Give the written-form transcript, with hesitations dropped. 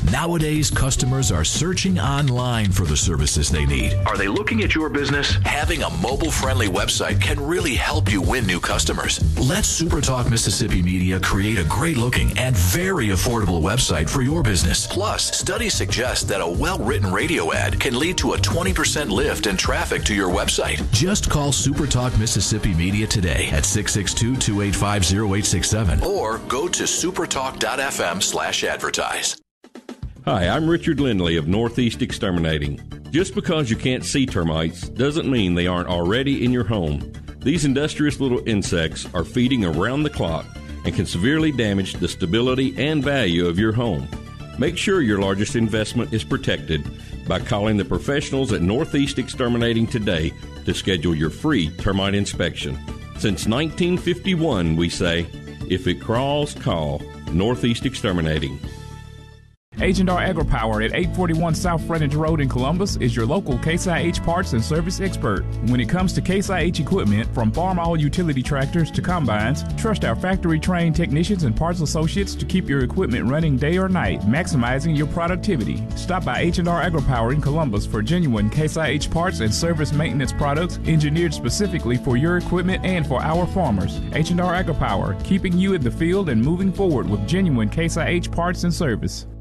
Nowadays, customers are searching online for the services they need. Are they looking at your business? Having a mobile-friendly website can really help you win new customers. Let SuperTalk Mississippi Media create a great-looking and very affordable website for your business. Plus, studies suggest that a well-written radio ad can lead to a 20% lift in traffic to your website. Just call SuperTalk Mississippi Media today at 662-285-0867 or go to supertalk.fm/advertise. Hi, I'm Richard Lindley of Northeast Exterminating. Just because you can't see termites doesn't mean they aren't already in your home. These industrious little insects are feeding around the clock and can severely damage the stability and value of your home. Make sure your largest investment is protected by calling the professionals at Northeast Exterminating today to schedule your free termite inspection. Since 1951, we say, if it crawls, call Northeast Exterminating. H&R AgriPower at 841 South Frontage Road in Columbus is your local Case IH parts and service expert. When it comes to Case IH equipment, from farm all utility tractors to combines, trust our factory-trained technicians and parts associates to keep your equipment running day or night, maximizing your productivity. Stop by H&R AgriPower in Columbus for genuine Case IH parts and service maintenance products engineered specifically for your equipment and for our farmers. H&R AgriPower, keeping you in the field and moving forward with genuine Case IH parts and service.